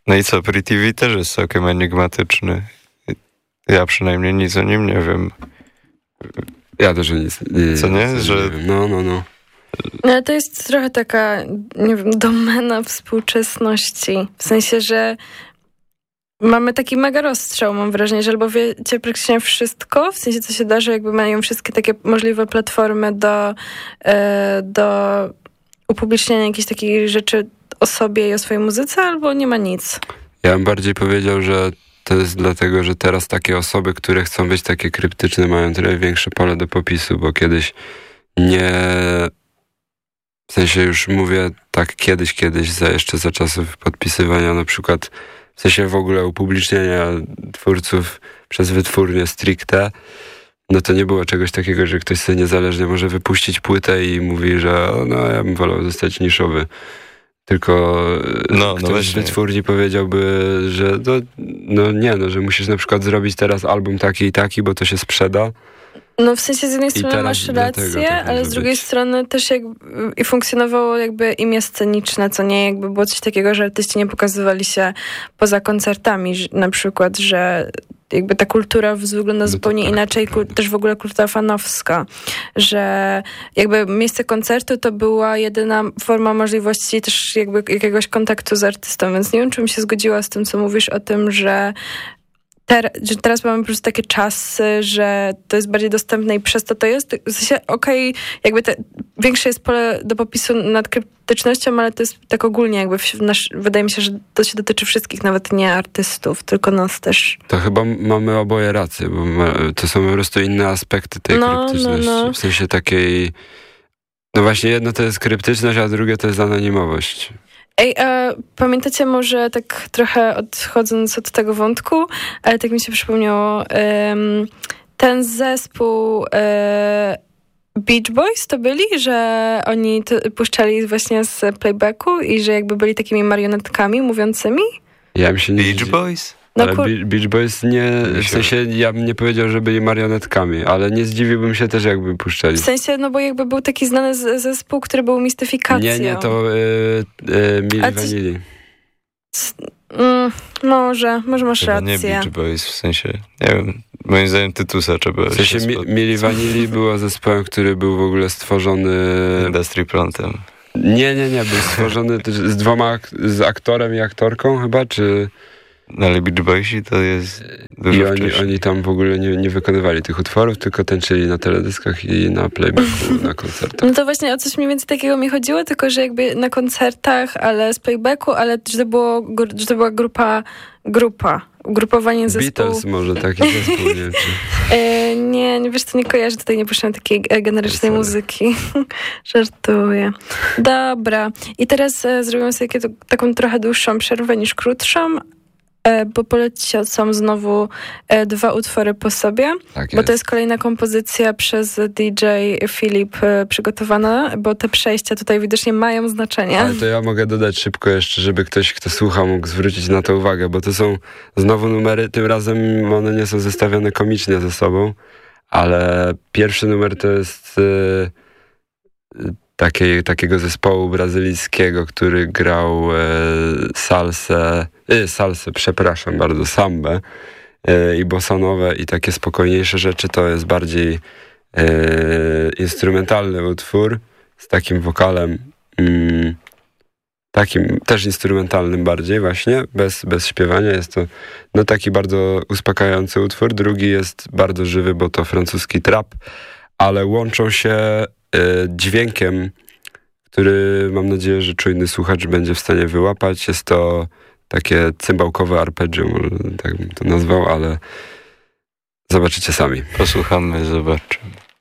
No i co, Pretty V też jest całkiem enigmatyczny. Ja przynajmniej nic o nim nie wiem. Ja też nic nie co nie? Że... nie wiem. No. No ale to jest trochę taka, nie wiem, domena współczesności. W sensie, że mamy taki mega rozstrzał, mam wrażenie, że albo wiecie praktycznie wszystko, w sensie co się da, że jakby mają wszystkie takie możliwe platformy do upubliczniania jakichś takich rzeczy o sobie i o swojej muzyce, albo nie ma nic. Ja bym bardziej powiedział, że to jest dlatego, że teraz takie osoby, które chcą być takie kryptyczne, mają trochę większe pole do popisu, bo kiedyś nie... W sensie już mówię tak kiedyś, jeszcze za czasów podpisywania na przykład, w sensie w ogóle upublicznienia twórców przez wytwórnię stricte, no to nie było czegoś takiego, że ktoś sobie niezależnie może wypuścić płytę i mówi, że no ja bym wolał zostać niszowy. Tylko ktoś z wytwórni powiedziałby, że że musisz na przykład zrobić teraz album taki i taki, bo to się sprzeda. No w sensie z jednej strony masz rację, ale z drugiej strony też i funkcjonowało jakby imię sceniczne, co nie jakby było coś takiego, że artyści nie pokazywali się poza koncertami, na przykład, że jakby ta kultura wygląda zupełnie inaczej, też w ogóle kultura fanowska, że jakby miejsce koncertu to była jedyna forma możliwości też jakby jakiegoś kontaktu z artystą, więc nie wiem, czy bym się zgodziła z tym, co mówisz o tym, że teraz mamy po prostu takie czasy, że to jest bardziej dostępne i przez to jest. W sensie, jakby większe jest pole do popisu nad kryptycznością, ale to jest tak ogólnie jakby wydaje mi się, że to się dotyczy wszystkich, nawet nie artystów, tylko nas też. To chyba mamy oboje rację, bo to są po prostu inne aspekty tej kryptyczności. W sensie takiej... No właśnie jedno to jest kryptyczność, a drugie to jest anonimowość. Ej, pamiętacie może tak trochę odchodząc od tego wątku, ale tak mi się przypomniało, ten zespół Beach Boys to byli, że oni puszczali właśnie z playbacku i że jakby byli takimi marionetkami mówiącymi? Beach Boys? No, ale Beach Boys nie, w sensie ja bym nie powiedział, że byli marionetkami, ale nie zdziwiłbym się też, jakby puszczali. W sensie, no bo jakby był taki znany zespół, który był mistyfikacją. Nie, to Milli Vanilli. Może masz chyba rację. Nie Beach Boys, w sensie, nie wiem, moim zdaniem Tytusa trzeba... W sensie Milli Vanilli było zespołem, który był w ogóle stworzony... Industry Plantem. Nie, był stworzony też z aktorem i aktorką chyba, czy... No ale Beach Boysi to jest dużo wcześniej. Oni tam w ogóle nie wykonywali tych utworów, tylko tańczyli na teledyskach i na playbacku, na koncertach. No to właśnie o coś mniej więcej takiego mi chodziło, tylko że jakby na koncertach, ale z playbacku, ale że to była grupa. Ugrupowanie zespołu. Beatles może taki zespół, nie wiem czy... Nie, wiesz co, nie kojarzę, tutaj nie puszczam takiej generycznej muzyki. Żartuję. Dobra. I teraz zrobimy sobie taką trochę dłuższą przerwę niż krótszą, bo polecą znowu 2 utwory po sobie, bo to jest kolejna kompozycja przez DJ Filip przygotowana, bo te przejścia tutaj widocznie mają znaczenie. Ale to ja mogę dodać szybko jeszcze, żeby ktoś, kto słucha, mógł zwrócić na to uwagę, bo to są znowu numery, tym razem one nie są zestawione komicznie ze sobą, ale pierwszy numer to jest takiego zespołu brazylijskiego, który grał sambę i bossanowe i takie spokojniejsze rzeczy. To jest bardziej instrumentalny utwór z takim wokalem takim też instrumentalnym bardziej właśnie, bez śpiewania. Jest to taki bardzo uspokajający utwór. Drugi jest bardzo żywy, bo to francuski trap, ale łączą się dźwiękiem, który mam nadzieję, że czujny słuchacz będzie w stanie wyłapać. Jest to takie cymbałkowe arpeggio, tak bym to nazwał, ale zobaczycie sami. Posłuchamy, zobaczymy.